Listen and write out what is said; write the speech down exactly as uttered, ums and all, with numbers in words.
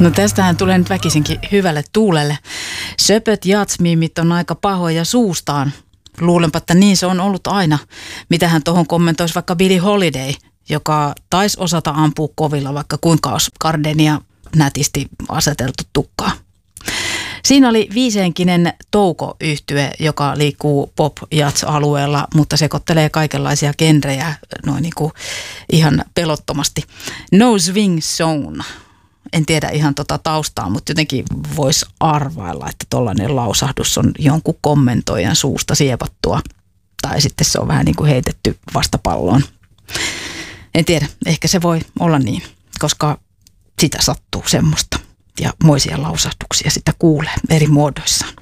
No tästähän tulee nyt väkisinkin hyvälle tuulelle. Söpöt jatsmiimit on aika pahoja suustaan. Luulenpa, että niin se on ollut aina. Mitähän tuohon kommentoisi vaikka Billie Holiday, joka taisi osata ampua kovilla, vaikka kuinka olisi Gardenia nätisti aseteltu tukkaa. Siinä oli viisenkinen Touko-yhtye, joka liikkuu pop-jats-alueella, mutta sekoittelee kaikenlaisia genrejä noin niin kuin ihan pelottomasti. No Swing Zone. En tiedä ihan tota taustaa, mutta jotenkin voisi arvailla, että tollainen lausahdus on jonkun kommentoijan suusta siepattua. Tai sitten se on vähän niin kuin heitetty vastapalloon. En tiedä, ehkä se voi olla niin, koska sitä sattuu semmoista. Ja moisia lausahduksia sitä kuulee eri muodoissaan.